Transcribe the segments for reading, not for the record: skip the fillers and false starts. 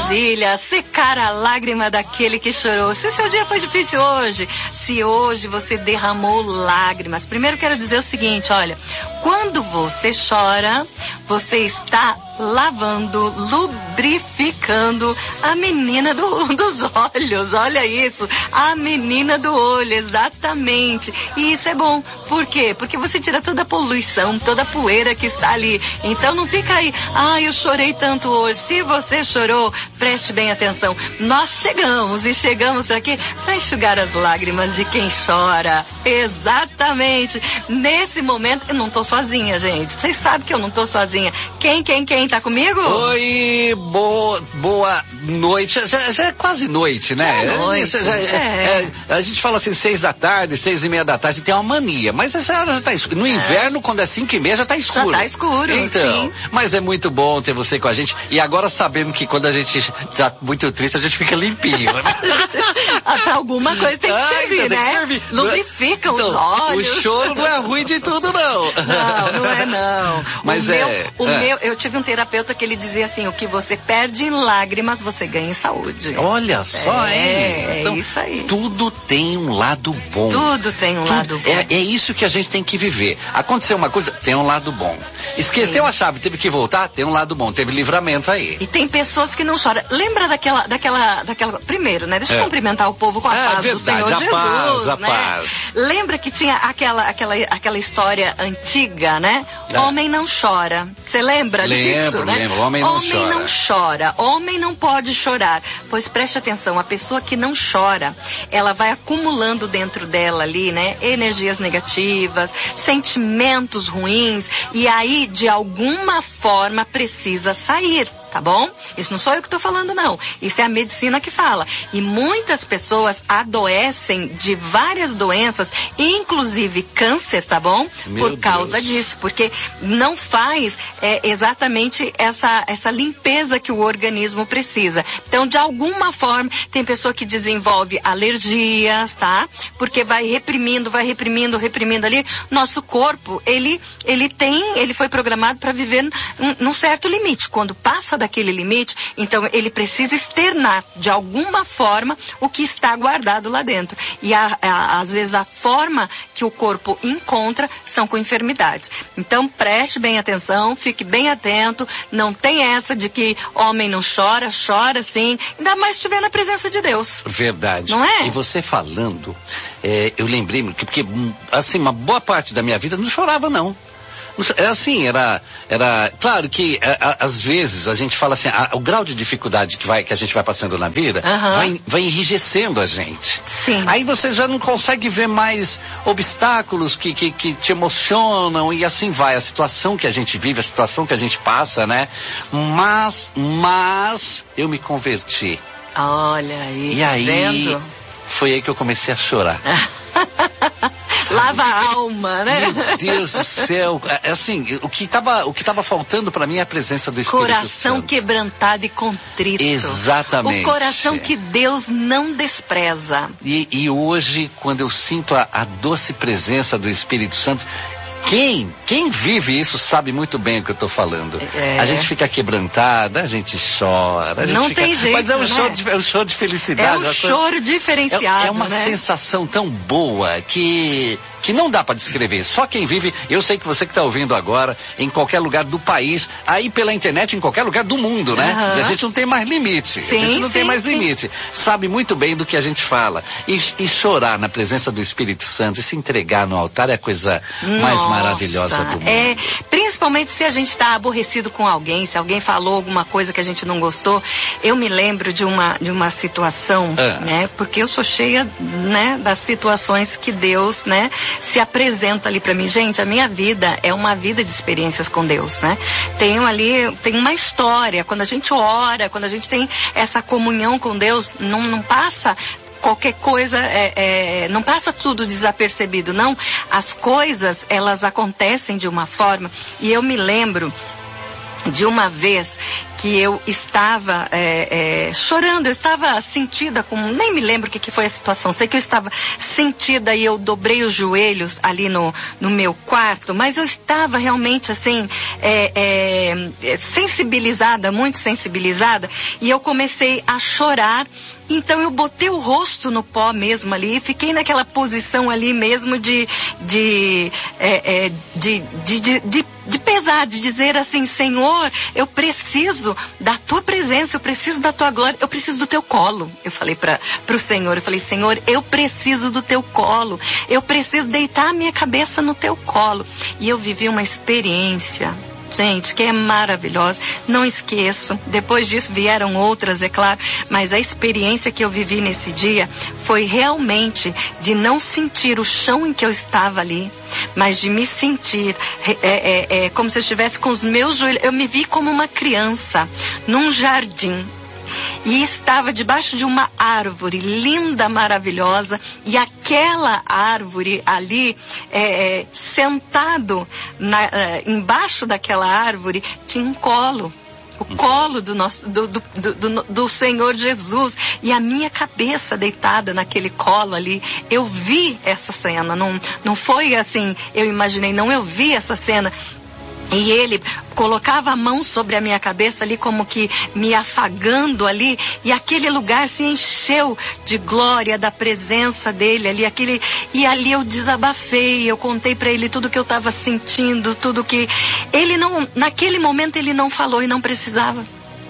maravilha! Secar a lágrima daquele que chorou. Se seu dia foi difícil hoje, se hoje você derramou lágrimas, primeiro quero dizer o seguinte, olha, quando você chora, você está lavando, lubrificando a menina dos olhos. Olha isso, a menina do olho, exatamente. E isso é bom. Por quê? Porque você tira toda a poluição, toda a poeira que está ali. Então não fica aí, eu chorei tanto hoje. Se você chorou, preste bem atenção. Nós chegamos aqui para enxugar as lágrimas de quem chora. Exatamente. Nesse momento, eu não tô sozinha, gente. Vocês sabem que eu não tô sozinha. Quem tá comigo? Oi, boa noite. Já é quase noite, né? Já é noite. A gente fala assim, 6 da tarde, 6:30 da tarde, tem uma mania. Mas essa hora já tá escuro. No inverno, quando é 5:30, já tá escuro. Já tá escuro, então, sim. Mas é muito bom ter você com a gente. E agora sabemos que quando a gente tá muito triste, a gente fica limpinho. Pra alguma coisa tem que servir, tem né? que servir. Lubrifica os olhos. O choro não é ruim de tudo, não. Não é não. Mas eu tive um terapeuta que ele dizia assim, o que você perde em lágrimas, você ganha em saúde. Olha só, então, isso aí. Tudo tem um lado bom. Tudo tem um lado bom. É isso que a gente tem que viver. Aconteceu uma coisa, tem um lado bom. Esqueceu a chave, teve que voltar, tem um lado bom. Teve livramento aí. E tem pessoas que não choram. Lembra daquela primeiro, né? Deixa eu cumprimentar o povo com a paz do Senhor Jesus, a né? paz. Lembra que tinha aquela história antiga, né? Homem não chora. Você lembra disso, né? Lembro. Homem não chora. Homem não pode chorar. Pois preste atenção, a pessoa que não chora, ela vai acumulando dentro dela ali, né? Energias negativas, sentimentos ruins, e aí, de alguma forma, precisa sair. Tá bom? Isso não sou eu que tô falando, não. Isso é a medicina que fala. E muitas pessoas adoecem de várias doenças, inclusive câncer, tá bom? Por causa disso. Porque não faz exatamente essa limpeza que o organismo precisa. Então, de alguma forma, tem pessoa que desenvolve alergias, tá? Porque vai reprimindo ali. Nosso corpo, ele foi programado para viver num certo limite. Quando passa daquele limite, então ele precisa externar de alguma forma o que está guardado lá dentro. E às vezes a forma que o corpo encontra são com enfermidades. Então preste bem atenção, fique bem atento, não tem essa de que homem não chora, chora sim, ainda mais se estiver na presença de Deus. Verdade. Não é? E você falando, eu lembrei-me que, porque assim, uma boa parte da minha vida não chorava não. Assim, era claro que às vezes a gente fala assim, o grau de dificuldade que a gente vai passando na vida vai enrijecendo a gente. Sim. Aí você já não consegue ver mais obstáculos que te emocionam e assim vai. A situação que a gente vive, a situação que a gente passa, né? Mas eu me converti. Olha aí, e aí, vendo? Foi aí que eu comecei a chorar. Lava a alma, né? Meu Deus do céu. Assim, o que tava faltando para mim é a presença do Espírito Coração Santo. quebrantado e contrito. Exatamente. O coração que Deus não despreza. E hoje, quando eu sinto a doce presença do Espírito Santo, quem vive isso sabe muito bem o que eu tô falando. A gente fica quebrantada, a gente chora. Não tem jeito, mas é um choro de felicidade. É um choro diferenciado, é uma sensação tão boa que não dá para descrever. Só quem vive, eu sei que você que tá ouvindo agora, em qualquer lugar do país, aí pela internet, em qualquer lugar do mundo, né? E a gente não tem mais limite. Sim, a gente não tem mais limite. Sabe muito bem do que a gente fala. E chorar na presença do Espírito Santo e se entregar no altar é a coisa mais maravilhosa do mundo. Principalmente se a gente tá aborrecido com alguém, se alguém falou alguma coisa que a gente não gostou. Eu me lembro de uma situação, né? Porque eu sou cheia, né, das situações que Deus, né, se apresenta ali para mim. Gente, a minha vida é uma vida de experiências com Deus, né? Tem uma história. Quando a gente ora, quando a gente tem essa comunhão com Deus, não passa qualquer coisa, não passa tudo desapercebido, não. As coisas, elas acontecem de uma forma. E eu me lembro de uma vez que eu estava chorando, eu estava sentida com, nem me lembro o que foi a situação, sei que eu estava sentida e eu dobrei os joelhos ali no meu quarto, mas eu estava realmente assim, sensibilizada, muito sensibilizada, e eu comecei a chorar. Então eu botei o rosto no pó mesmo ali e fiquei naquela posição ali mesmo de pesar, de dizer assim, Senhor, eu preciso da tua presença, eu preciso da tua glória, eu preciso do teu colo. Eu falei pro Senhor, eu falei, Senhor, eu preciso do teu colo, eu preciso deitar a minha cabeça no teu colo. E eu vivi uma experiência, gente, que é maravilhosa, não esqueço. Depois disso vieram outras, é claro, mas a experiência que eu vivi nesse dia foi realmente de não sentir o chão em que eu estava ali, mas de me sentir como se eu estivesse com os meus joelhos. Eu me vi como uma criança num jardim. E estava debaixo de uma árvore linda, maravilhosa, e aquela árvore ali, sentado embaixo daquela árvore, tinha um colo. O colo do Senhor Jesus, e a minha cabeça deitada naquele colo ali. Eu vi essa cena, não foi assim, eu imaginei, não, eu vi essa cena. E ele colocava a mão sobre a minha cabeça ali, como que me afagando ali, e aquele lugar se encheu de glória, da presença dele ali, e ali eu desabafei, eu contei para ele tudo que eu estava sentindo, tudo que ele não, naquele momento ele não falou e não precisava,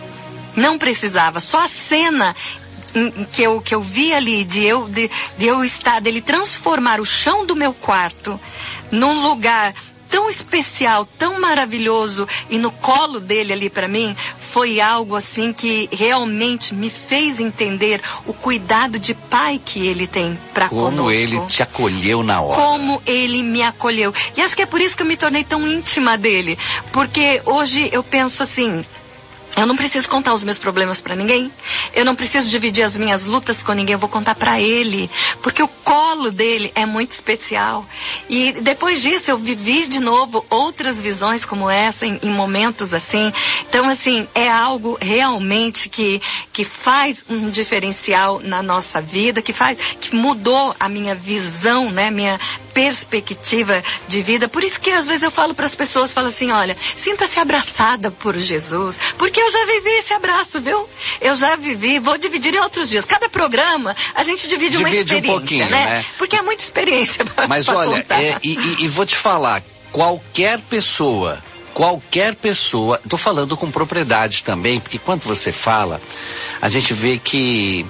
só a cena que eu vi ali, de eu estar, dele transformar o chão do meu quarto num lugar tão especial, tão maravilhoso, e no colo dele ali para mim, foi algo assim que realmente me fez entender o cuidado de pai que ele tem para conosco. Como ele te acolheu na hora. Como ele me acolheu. E acho que é por isso que eu me tornei tão íntima dele, porque hoje eu penso assim, eu não preciso contar os meus problemas para ninguém. Eu não preciso dividir as minhas lutas com ninguém. Eu vou contar para ele. Porque o colo dele é muito especial. E depois disso eu vivi de novo outras visões como essa, em momentos assim. Então, assim, é algo realmente que faz um diferencial na nossa vida, que mudou a minha visão, né? Minha perspectiva de vida. Por isso que às vezes eu falo para as pessoas, falo assim, olha, sinta-se abraçada por Jesus, porque eu já vivi esse abraço, viu? Eu já vivi, vou dividir em outros dias. Cada programa a gente divide uma experiência, um pouquinho, né? Porque é muita experiência para Mas olha, e vou te falar, qualquer pessoa, tô falando com propriedade também, porque quando você fala, a gente vê que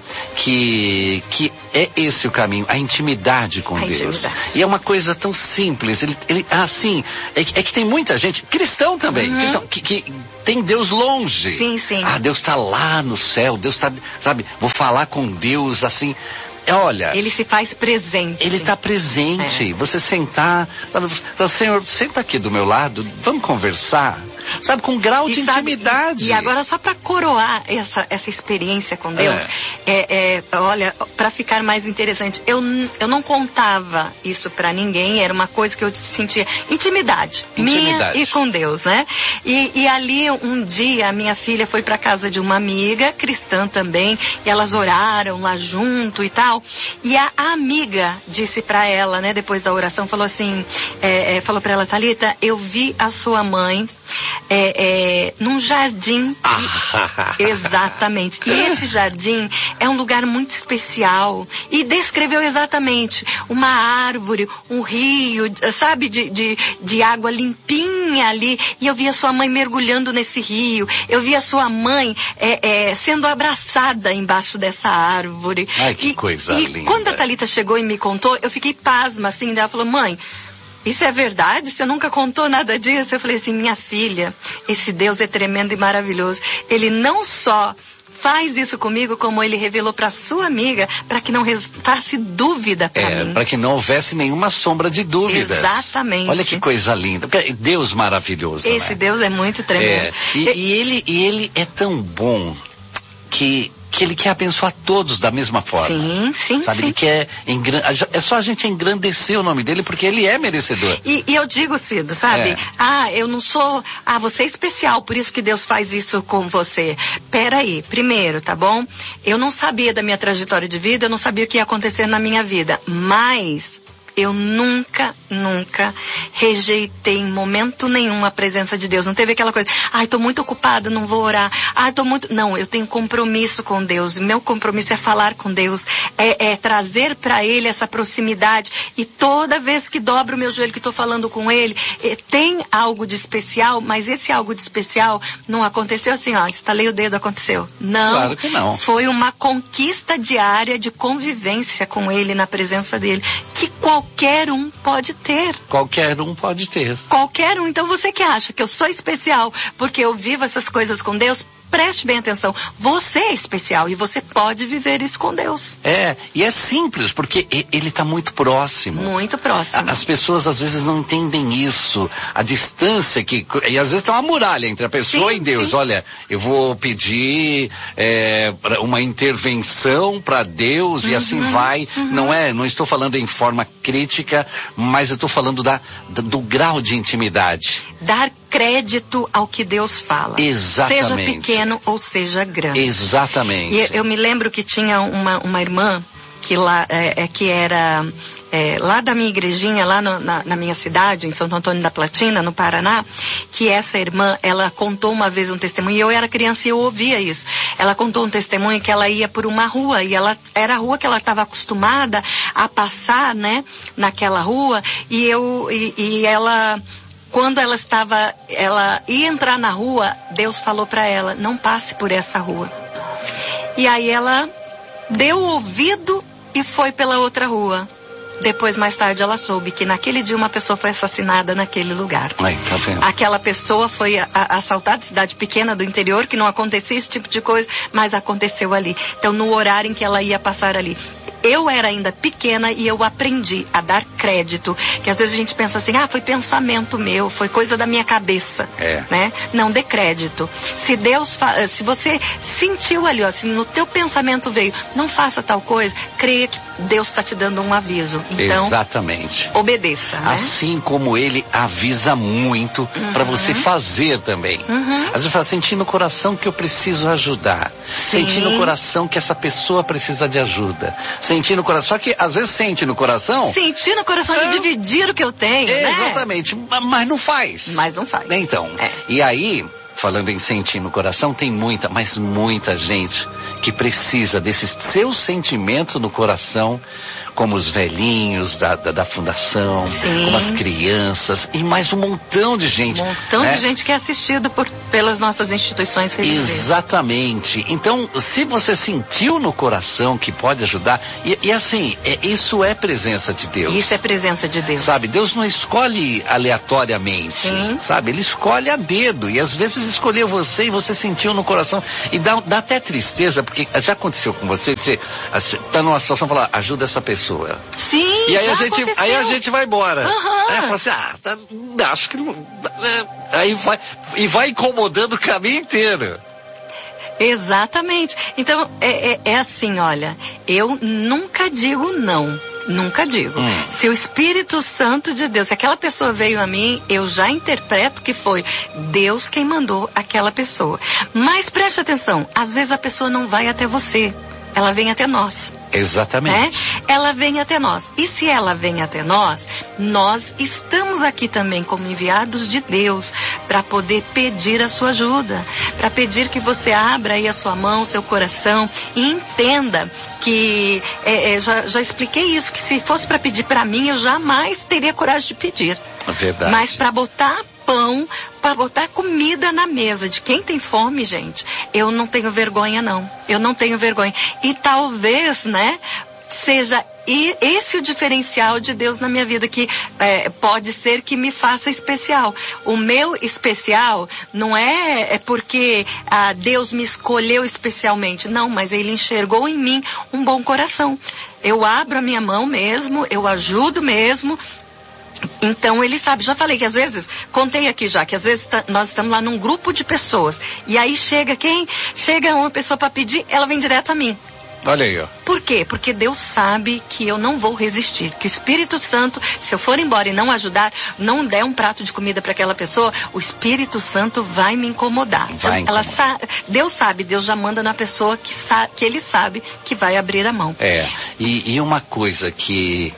é esse o caminho, a intimidade com Deus. Intimidade. E é uma coisa tão simples, é que tem muita gente, cristão também, cristão, que tem Deus longe. Sim, sim. Ah, Deus está lá no céu, Deus está, sabe, vou falar com Deus assim. Olha, ele se faz presente. Ele está presente. Você sentar, Senhor, senta aqui do meu lado, vamos conversar, sabe, com grau de intimidade. E agora, só para coroar essa experiência com Deus, olha, para ficar mais interessante, eu não contava isso para ninguém, era uma coisa que eu sentia intimidade minha e com Deus, né? E ali um dia a minha filha foi para casa de uma amiga cristã também, e elas oraram lá junto e tal. E a amiga disse para ela, né, depois da oração, falou assim, falou para ela, Thalita, eu vi a sua mãe num jardim. Exatamente. E esse jardim é um lugar muito especial. E descreveu exatamente uma árvore, um rio, sabe, de água limpinha ali. E eu vi a sua mãe mergulhando nesse rio. Eu vi a sua mãe sendo abraçada embaixo dessa árvore. Ai, que coisa linda. E quando a Thalita chegou e me contou, eu fiquei pasma, assim. Daí ela falou, mãe, isso é verdade? Você nunca contou nada disso? Eu falei assim, minha filha, esse Deus é tremendo e maravilhoso. Ele não só faz isso comigo, como ele revelou para sua amiga, para que não restasse dúvida para mim. Para que não houvesse nenhuma sombra de dúvidas. Exatamente. Olha que coisa linda. Deus maravilhoso. Esse, né? Deus é muito tremendo. E ele é tão bom que porque Ele quer abençoar todos da mesma forma. Sim, sim, sabe? sim. Ele quer é só a gente engrandecer o nome dele, porque Ele é merecedor. E eu digo, Cido, sabe? Eu não sou... você é especial, por isso que Deus faz isso com você. Peraí, primeiro, tá bom? Eu não sabia da minha trajetória de vida, eu não sabia o que ia acontecer na minha vida, mas... eu nunca rejeitei em momento nenhum a presença de Deus. Não teve aquela coisa, tô muito ocupada, não vou orar. Não, eu tenho compromisso com Deus. Meu compromisso é falar com Deus, é trazer para Ele essa proximidade. E toda vez que dobro o meu joelho, que estou falando com Ele, tem algo de especial, mas esse algo de especial não aconteceu assim, estalei o dedo, aconteceu. Não. Claro que não. Foi uma conquista diária de convivência com Ele, na presença dEle, que qualquer um pode ter. Qualquer um pode ter. Qualquer um. Então você que acha que eu sou especial porque eu vivo essas coisas com Deus, preste bem atenção. Você é especial e você pode viver isso com Deus. E é simples, porque Ele está muito próximo. Muito próximo. As pessoas às vezes não entendem isso. A distância e às vezes tem uma muralha entre a pessoa e Deus. Sim. Olha, eu vou pedir uma intervenção para Deus e assim vai. Não estou falando em forma crítica, mas eu estou falando do grau de intimidade. Dar crédito ao que Deus fala. Exatamente. Seja pequeno ou seja grande. Exatamente. E eu me lembro que tinha uma irmã que lá que era lá da minha igrejinha, lá na minha cidade, em Santo Antônio da Platina, no Paraná, que essa irmã, ela contou uma vez um testemunho, e eu era criança e eu ouvia isso. Ela contou um testemunho que ela ia por uma rua, e era a rua que ela estava acostumada a passar, né, naquela rua, e ela... Quando ela ia entrar na rua, Deus falou para ela, não passe por essa rua. E aí ela deu o ouvido e foi pela outra rua. Depois, mais tarde, ela soube que naquele dia uma pessoa foi assassinada naquele lugar. Aí, tá vendo? Aquela pessoa foi assaltada, cidade pequena do interior, que não acontecia esse tipo de coisa, mas aconteceu ali. Então, no horário em que ela ia passar ali. Eu era ainda pequena e eu aprendi a dar crédito, que às vezes a gente pensa assim, foi pensamento meu, foi coisa da minha cabeça, né? Não dê crédito. Se você sentiu ali, se no teu pensamento veio, não faça tal coisa, creia que Deus está te dando um aviso. Então, exatamente. Obedeça, né? Assim como Ele avisa muito para você fazer também. Às vezes fala, senti no coração que eu preciso ajudar. Sim. Senti no coração que essa pessoa precisa de ajuda. Sentir no coração, só que às vezes sente no coração. Sentir no coração de dividir o que eu tenho, né? Exatamente, mas não faz. Mas não faz. Então, e aí, falando em sentir no coração, tem muita gente que precisa desse seu sentimento no coração, como os velhinhos da fundação, Sim. como as crianças e mais um montão de gente. Um montão de gente que é assistido pelas nossas instituições religiosas. Exatamente. Então, se você sentiu no coração que pode ajudar, e assim, isso é presença de Deus. Isso é presença de Deus. Sabe, Deus não escolhe aleatoriamente, Sim. sabe? Ele escolhe a dedo, e às vezes escolheu você e você sentiu no coração, e dá até tristeza, porque já aconteceu com você tá numa situação e fala, ajuda essa pessoa. Sim, e aí já a gente vai embora. Aí fala assim, acho que não. Aí vai incomodando o caminho inteiro. Exatamente. Então, é assim, olha, eu nunca digo não. Nunca digo. Se o Espírito Santo de Deus, se aquela pessoa veio a mim, eu já interpreto que foi Deus quem mandou aquela pessoa. Mas preste atenção, às vezes a pessoa não vai até você, ela vem até nós. Exatamente. Ela vem até nós. E se ela vem até nós, nós estamos aqui também como enviados de Deus para poder pedir a sua ajuda, para pedir que você abra aí a sua mão, seu coração e entenda que já expliquei isso, que se fosse para pedir para mim, eu jamais teria coragem de pedir. É verdade. Mas para botar pão, para botar comida na mesa de quem tem fome, gente, eu não tenho vergonha, não. Eu não tenho vergonha. E talvez, né, seja esse o diferencial de Deus na minha vida, que pode ser que me faça especial. O meu especial não é porque Deus me escolheu especialmente, não, mas Ele enxergou em mim um bom coração. Eu abro a minha mão mesmo, eu ajudo mesmo, Então ele sabe, já falei que às vezes, contei aqui já, que às vezes nós estamos lá num grupo de pessoas, e aí chega quem? Chega uma pessoa para pedir, ela vem direto a mim. Olha aí, ó. Por quê? Porque Deus sabe que eu não vou resistir, que o Espírito Santo, se eu for embora e não ajudar, não der um prato de comida para aquela pessoa, o Espírito Santo vai me incomodar. Deus sabe, Deus já manda na pessoa que ele sabe que vai abrir a mão. E uma coisa que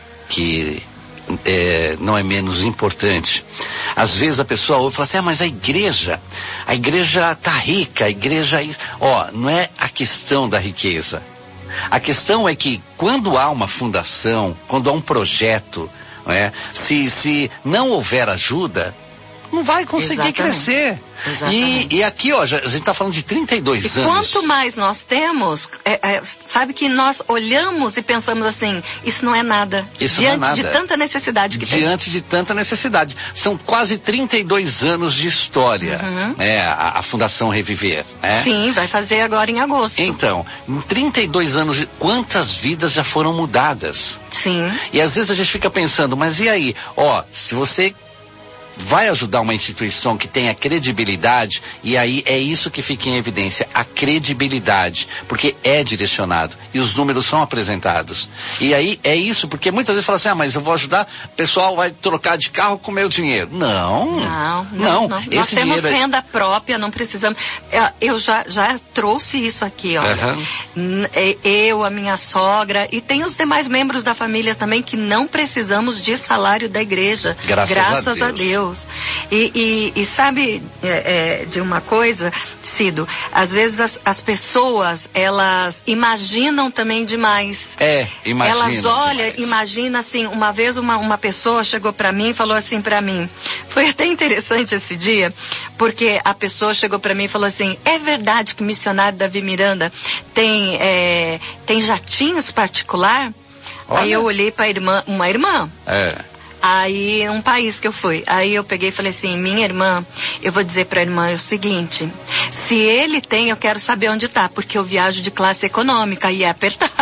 não é menos importante. Às vezes a pessoa ouve e fala assim, mas a igreja tá rica, a igreja... não é a questão da riqueza. A questão é que quando há uma fundação, quando há um projeto, se não houver ajuda, não vai conseguir crescer. E aqui, a gente está falando de 32 anos. Quanto mais nós temos, sabe que nós olhamos e pensamos assim, isso não é nada. Diante de tanta necessidade que tem. Diante de tanta necessidade. São quase 32 anos de história, a Fundação Reviver. Sim, vai fazer agora em agosto. Então, em 32 anos, quantas vidas já foram mudadas? Sim. E às vezes a gente fica pensando, mas e aí? Se você vai ajudar uma instituição que tenha credibilidade, e aí é isso que fica em evidência, a credibilidade, porque é direcionado e os números são apresentados. E aí é isso, porque muitas vezes fala assim, mas eu vou ajudar, o pessoal vai trocar de carro com o meu dinheiro. Não. Nós temos renda própria, não precisamos. Eu já trouxe isso aqui, olha. Eu, a minha sogra, e tem os demais membros da família também que não precisamos de salário da igreja. Graças a Deus. E sabe de uma coisa, Cido, às vezes as pessoas, elas imaginam também demais. Imagina assim, uma vez uma pessoa chegou para mim e falou assim para mim, foi até interessante esse dia, porque a pessoa chegou para mim e falou assim, é verdade que o missionário Davi Miranda tem jatinhos particular? Olha. Aí eu olhei para uma irmã. Aí, um país que eu fui. Aí eu peguei e falei assim, minha irmã, eu vou dizer pra irmã o seguinte, se ele tem, eu quero saber onde tá, porque eu viajo de classe econômica e é apertado.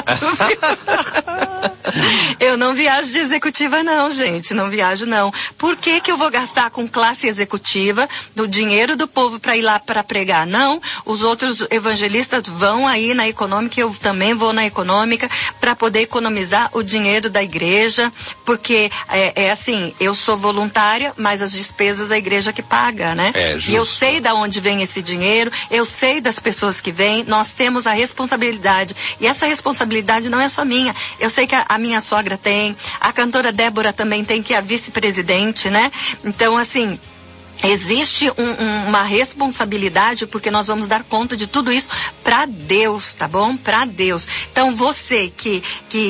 Eu não viajo de executiva não, gente, não viajo não. Por que eu vou gastar com classe executiva do dinheiro do povo para ir lá para pregar? Não, os outros evangelistas vão aí na econômica, eu também vou na econômica para poder economizar o dinheiro da igreja, porque assim, eu sou voluntária, mas as despesas a igreja que paga, né? E eu sei de onde vem esse dinheiro, eu sei das pessoas que vêm, nós temos a responsabilidade, e essa responsabilidade não é só minha, eu sei que a minha sogra tem, a cantora Débora também tem, que é a vice-presidente, né? Então, assim, existe uma responsabilidade, porque nós vamos dar conta de tudo isso para Deus, tá bom? Para Deus. Então você que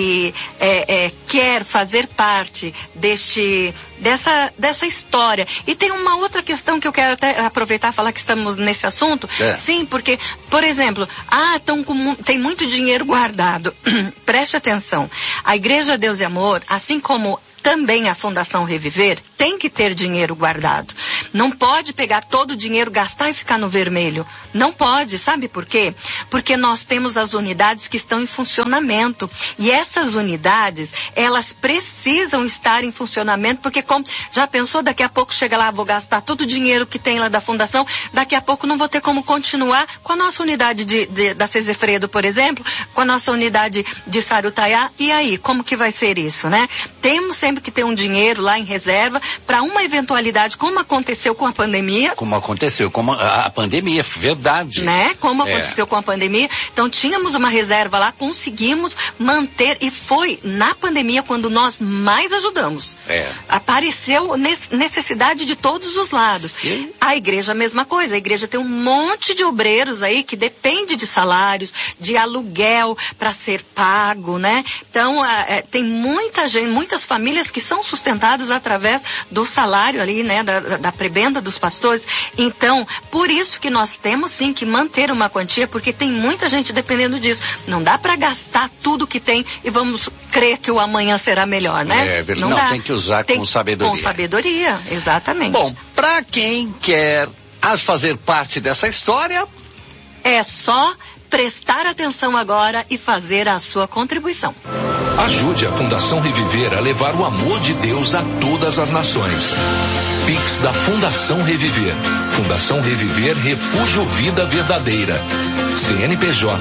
quer fazer parte dessa história. E tem uma outra questão que eu quero até aproveitar e falar que estamos nesse assunto. Sim, porque, por exemplo, tem muito dinheiro guardado. Preste atenção. A Igreja Deus e Amor, assim como também a Fundação Reviver, tem que ter dinheiro guardado. Não pode pegar todo o dinheiro, gastar e ficar no vermelho. Não pode, sabe por quê? Porque nós temos as unidades que estão em funcionamento. E essas unidades, elas precisam estar em funcionamento, porque já pensou, daqui a pouco chega lá, vou gastar todo o dinheiro que tem lá da Fundação, daqui a pouco não vou ter como continuar com a nossa unidade da Cesefredo, por exemplo, com a nossa unidade de Sarutaiá. E aí, como que vai ser isso, né? Temos sempre que ter um dinheiro lá em reserva para uma eventualidade, como aconteceu com a pandemia. Como aconteceu com a pandemia, verdade. Né? Como aconteceu com a pandemia. Então, tínhamos uma reserva lá, conseguimos manter, e foi na pandemia quando nós mais ajudamos. Apareceu necessidade de todos os lados. A igreja, a mesma coisa. A igreja tem um monte de obreiros aí que depende de salários, de aluguel para ser pago, né? Então, tem muita gente, muitas famílias que são sustentadas através do salário ali, né, da prebenda dos pastores. Então, por isso que nós temos sim que manter uma quantia, porque tem muita gente dependendo disso. Não dá para gastar tudo que tem e vamos crer que o amanhã será melhor, né? Não, tem que usar com sabedoria. Com sabedoria, exatamente. Bom, para quem quer fazer parte dessa história, é só prestar atenção agora e fazer a sua contribuição. Ajude a Fundação Reviver a levar o amor de Deus a todas as nações. Pix da Fundação Reviver. Fundação Reviver Refúgio Vida Verdadeira. CNPJ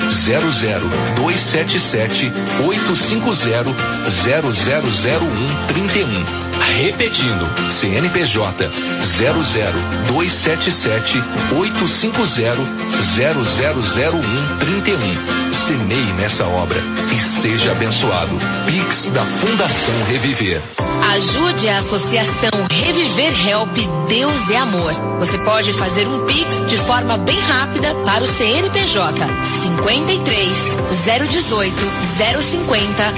00277 850 0001 31. Repetindo, CNPJ 00277 850 0001 31. Semeie nessa obra e seja abençoado. Pix da Fundação Reviver. Ajude a Associação Reviver Help Deus é Amor. Você pode fazer um Pix de forma bem rápida para o CNPJ 53 018 050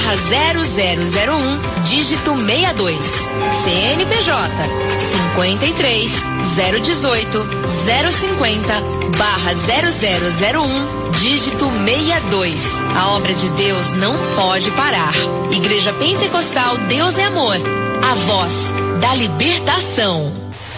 /0001 dígito 62. CNPJ 53 018 050 /0001 dígito 62. A obra de Deus não pode parar. Igreja Pentecostal Deus é Amor, a voz da libertação.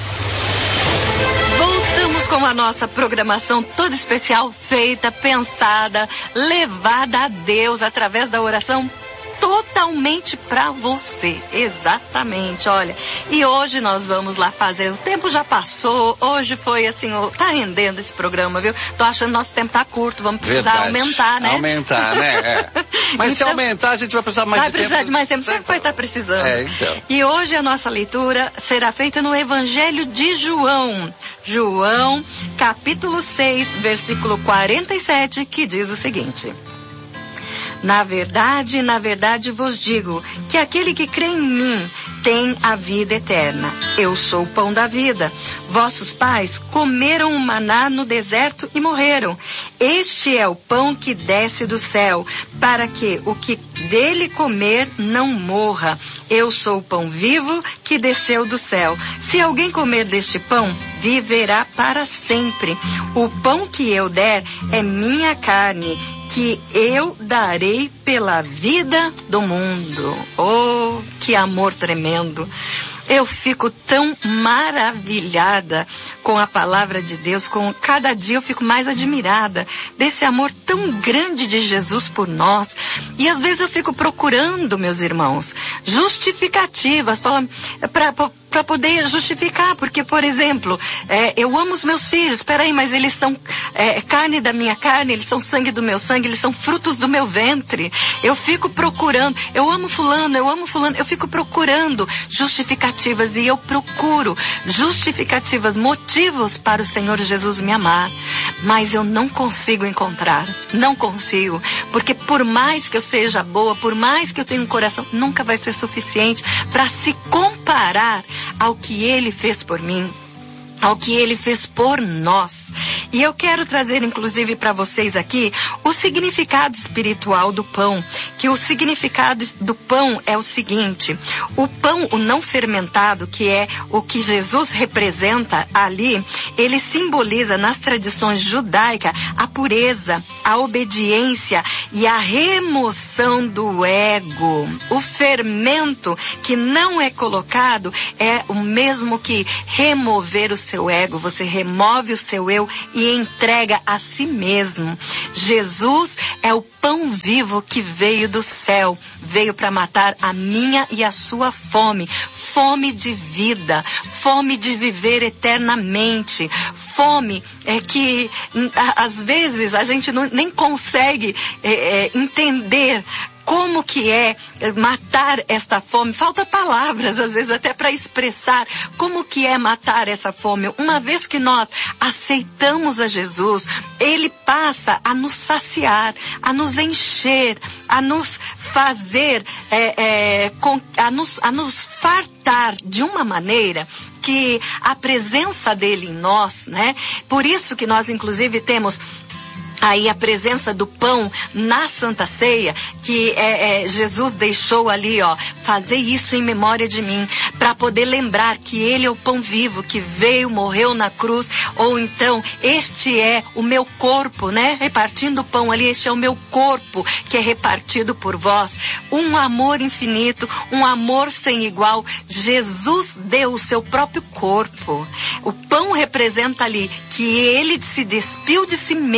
Voltamos com a nossa programação toda especial, feita, pensada, levada a Deus através da oração totalmente para você, exatamente, olha, e hoje nós vamos lá fazer, o tempo já passou, hoje foi assim, tá rendendo esse programa, viu? Tô achando que nosso tempo tá curto, vamos precisar aumentar, né? Aumentar, né? É. Mas então, se aumentar, a gente vai precisar mais de tempo. Vai precisar de mais tempo, sempre vai estar precisando. Então. E hoje a nossa leitura será feita no Evangelho de João. João, capítulo 6, versículo 47, que diz o seguinte: na verdade vos digo que aquele que crê em mim tem a vida eterna. Eu sou o pão da vida. Vossos pais comeram o maná no deserto e morreram. Este é o pão que desce do céu, para que o que dele comer não morra. Eu sou o pão vivo que desceu do céu. Se alguém comer deste pão, viverá para sempre. O pão que eu der é minha carne, que eu darei pela vida do mundo. Oh, que amor tremendo! Eu fico tão maravilhada com a palavra de Deus, com cada dia eu fico mais admirada desse amor tão grande de Jesus por nós. E às vezes eu fico procurando, meus irmãos, justificativas para poder justificar, porque, por exemplo, eu amo os meus filhos, peraí, mas eles são carne da minha carne, eles são sangue do meu sangue, eles são frutos do meu ventre. Eu fico procurando, eu amo fulano, eu fico procurando justificativas, e eu procuro justificativas, motivos para o Senhor Jesus me amar, mas eu não consigo encontrar, não consigo, porque por mais que eu seja boa, por mais que eu tenha um coração, nunca vai ser suficiente para se comparar ao que Ele fez por mim, ao que Ele fez por nós. E eu quero trazer, inclusive, para vocês aqui o significado espiritual do pão, que o significado do pão é o seguinte: o pão, o não fermentado, que é o que Jesus representa ali, ele simboliza nas tradições judaicas a pureza, a obediência e a remoção do ego. O fermento que não é colocado é o mesmo que remover o seu ego. Você remove o seu eu e entrega a si mesmo. Jesus é o pão vivo que veio do céu, veio para matar a minha e a sua fome, fome de vida, fome de viver eternamente, fome que às vezes a gente nem consegue entender como que é matar esta fome. Falta palavras, às vezes, até para expressar como que é matar essa fome. Uma vez que nós aceitamos a Jesus, Ele passa a nos saciar, a nos encher, a nos fazer, a nos fartar de uma maneira que a presença dele em nós, né? Por isso que nós, inclusive, temos aí a presença do pão na Santa Ceia, que Jesus deixou ali, ó, fazer isso em memória de mim, para poder lembrar que Ele é o pão vivo, que veio, morreu na cruz, ou então, este é o meu corpo, né? Repartindo o pão ali, este é o meu corpo, que é repartido por vós. Um amor infinito, um amor sem igual. Jesus deu o seu próprio corpo. O pão representa ali que Ele se despiu de si mesmo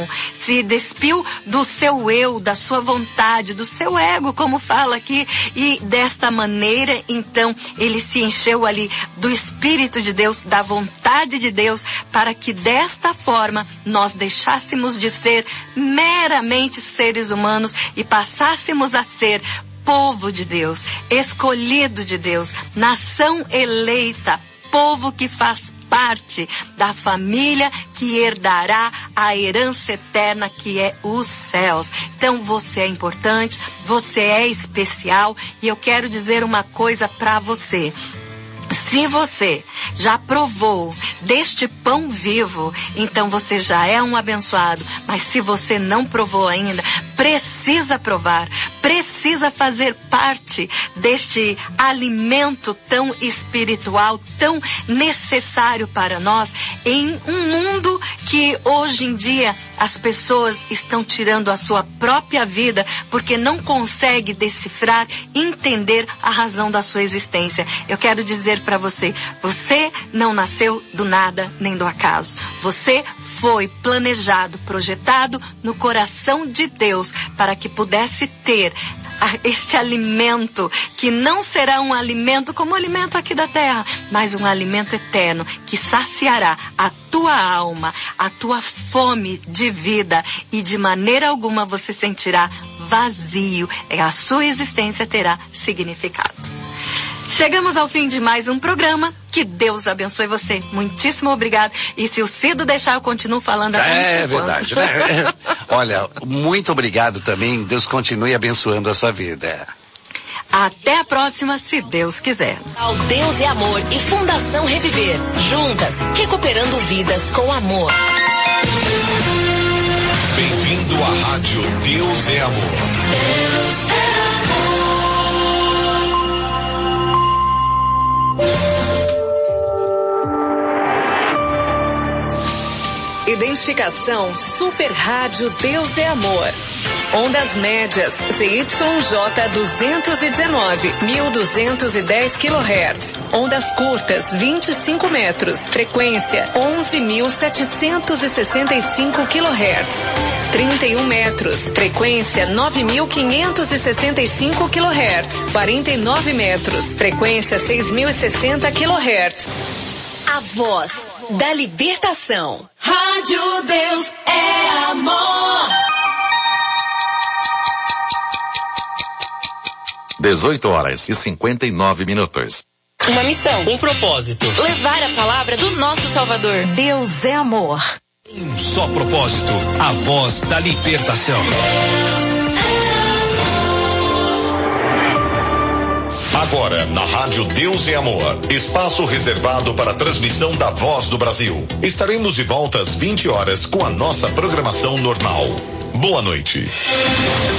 não. Se despiu do seu eu, da sua vontade, do seu ego, como fala aqui. E desta maneira, então, ele se encheu ali do Espírito de Deus, da vontade de Deus, para que desta forma nós deixássemos de ser meramente seres humanos e passássemos a ser povo de Deus, escolhido de Deus, nação eleita, povo que faz parte da família que herdará a herança eterna que é os céus. Então você é importante, você é especial e eu quero dizer uma coisa para você. Se você já provou deste pão vivo, então você já é um abençoado. Mas se você não provou ainda, precisa provar, precisa fazer parte deste alimento tão espiritual, tão necessário para nós, em um mundo que hoje em dia as pessoas estão tirando a sua própria vida porque não conseguem decifrar, entender a razão da sua existência. Eu quero dizer para você, você não nasceu do nada nem do acaso. Você foi planejado, projetado no coração de Deus para que pudesse ter este alimento que não será um alimento como o alimento aqui da terra, mas um alimento eterno que saciará a tua alma, a tua fome de vida e de maneira alguma você sentirá vazio. A sua existência terá significado. Chegamos ao fim de mais um programa. Que Deus abençoe você. Muitíssimo obrigado. E se o Cido deixar, eu continuo falando até É verdade, né? Olha, muito obrigado também. Deus continue abençoando a sua vida. Até a próxima, se Deus quiser. Ao Deus é Amor e Fundação Reviver. Juntas, recuperando vidas com amor. Bem-vindo à Rádio Deus é Amor. Deus é Identificação Super Rádio Deus é Amor. Ondas médias ZYJ 219, 1210 kHz. Ondas curtas 25 metros. Frequência 11.765 kHz. 31 metros. Frequência 9.565 kHz. 49 metros. Frequência 6.060 kHz. a voz da libertação. Rádio Deus é Amor. 18h59. Uma missão. Um propósito. Levar a palavra do nosso Salvador. Deus é amor. Um só propósito, a voz da libertação. Agora, na Rádio Deus é Amor, espaço reservado para a transmissão da Voz do Brasil. Estaremos de volta às 20 horas com a nossa programação normal. Boa noite.